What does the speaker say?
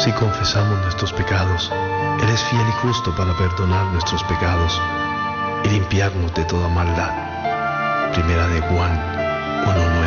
Si confesamos nuestros pecados, Él es fiel y justo para perdonar nuestros pecados y limpiarnos de toda maldad. Primera de Juan 1:9.